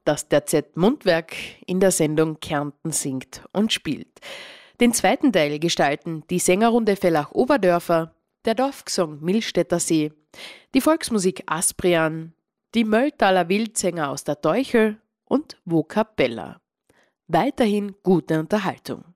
das der Z-Mundwerk in der Sendung Kärnten singt und spielt. Den zweiten Teil gestalten die Sängerrunde Vellach-Oberdörfer, der Dorfgesang Millstätter See, die Volksmusik Asprian, die Mölltaler Wildsänger aus der Teuchel und Vocapella. Weiterhin gute Unterhaltung.